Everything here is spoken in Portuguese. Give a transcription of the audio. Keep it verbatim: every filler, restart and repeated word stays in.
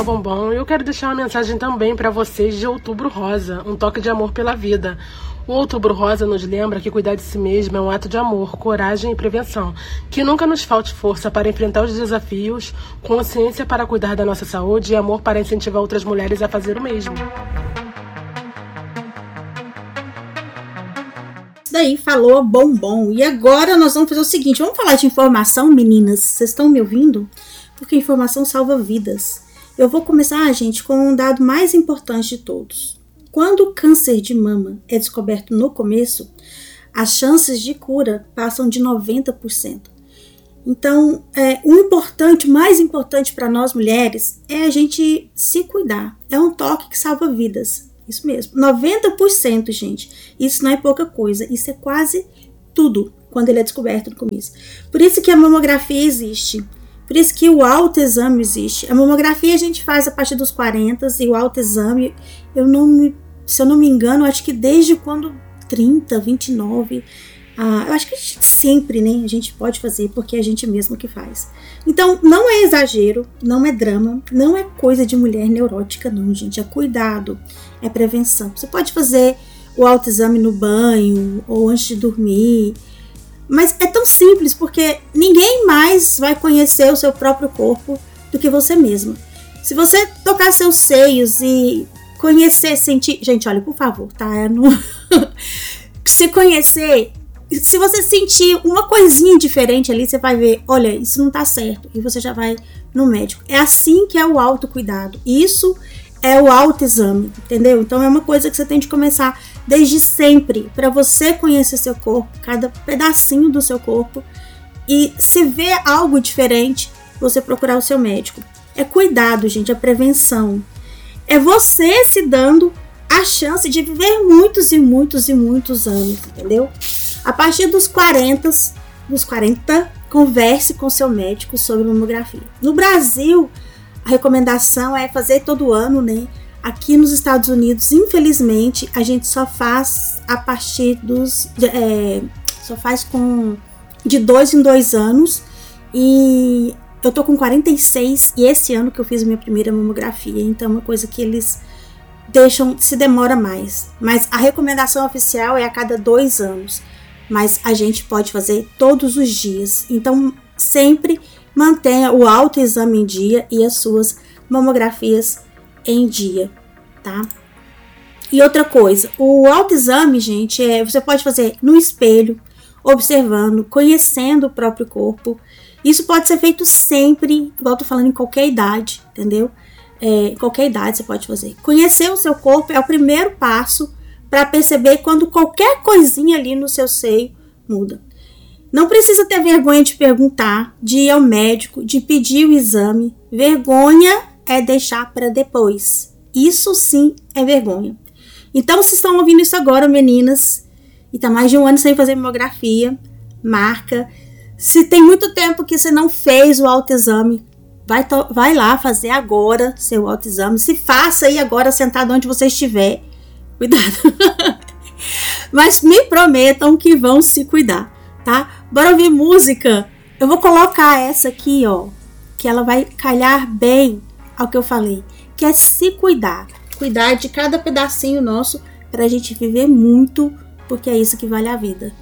Cacau Bombom e eu quero deixar uma mensagem também para vocês de Outubro Rosa, um toque de amor pela vida. O Outubro Rosa nos lembra que cuidar de si mesmo é um ato de amor, coragem e prevenção. Que nunca nos falte força para enfrentar os desafios, consciência para cuidar da nossa saúde e amor para incentivar outras mulheres a fazer o mesmo. Daí falou Bombom. E agora nós vamos fazer o seguinte, vamos falar de informação, meninas. Vocês estão me ouvindo? Porque informação salva vidas. Eu vou começar, gente, com um dado mais importante de todos. Quando o câncer de mama é descoberto no começo, as chances de cura passam de noventa por cento. Então, é, o importante, o mais importante para nós mulheres é a gente se cuidar. É um toque que salva vidas. Isso mesmo, noventa por cento, gente. Isso não é pouca coisa, isso é quase tudo quando ele é descoberto no começo. Por isso que a mamografia existe, por isso que o autoexame existe. A mamografia a gente faz a partir dos quarenta e o autoexame, eu não me, se eu não me engano, acho que desde quando trinta, vinte e nove, ah, eu acho que a gente sempre, né, a gente pode fazer porque é a gente mesmo que faz. Então, não é exagero, não é drama, não é coisa de mulher neurótica, não, gente. É cuidado, é prevenção. Você pode fazer o autoexame no banho ou antes de dormir, mas é tão simples porque ninguém mais vai conhecer o seu próprio corpo do que você mesma. Se você tocar seus seios e conhecer, sentir... Gente, olha, por favor, tá? Eu não... Se conhecer... Se você sentir uma coisinha diferente ali, você vai ver, olha, isso não tá certo. E você já vai no médico. É assim que é o autocuidado. Isso é o autoexame, entendeu? Então é uma coisa que você tem de começar desde sempre. Para você conhecer seu corpo, cada pedacinho do seu corpo. E se ver algo diferente, você procurar o seu médico. É cuidado, gente, é prevenção. É você se dando a chance de viver muitos e muitos e muitos anos, entendeu? A partir dos quarenta, dos quarenta, converse com seu médico sobre mamografia. No Brasil, a recomendação é fazer todo ano, né? Aqui nos Estados Unidos, infelizmente, a gente só faz a partir dos... É, só faz com de dois em dois anos. E eu tô com quarenta e seis e esse ano que eu fiz a minha primeira mamografia. Então é uma coisa que eles deixam, se demora mais. Mas a recomendação oficial é a cada dois anos. Mas a gente pode fazer todos os dias. Então, sempre mantenha o autoexame em dia e as suas mamografias em dia, tá? E outra coisa, o autoexame, gente, é, você pode fazer no espelho, observando, conhecendo o próprio corpo. Isso pode ser feito sempre, igual eu tô falando, em qualquer idade, entendeu? É, em qualquer idade você pode fazer. Conhecer o seu corpo é o primeiro passo para perceber quando qualquer coisinha ali no seu seio muda. Não precisa ter vergonha de perguntar, de ir ao médico, de pedir o exame. Vergonha é deixar para depois. Isso sim é vergonha. Então, se estão ouvindo isso agora, meninas, e tá mais de um ano sem fazer mamografia, marca. Se tem muito tempo que você não fez o autoexame, vai, to- vai lá fazer agora seu autoexame. Se faça aí agora, sentado onde você estiver. Cuidado. Mas me prometam que vão se cuidar, tá? Bora ouvir música. Eu vou colocar essa aqui, ó, que ela vai calhar bem ao que eu falei, que é se cuidar. Cuidar de cada pedacinho nosso pra gente viver muito, porque é isso que vale a vida.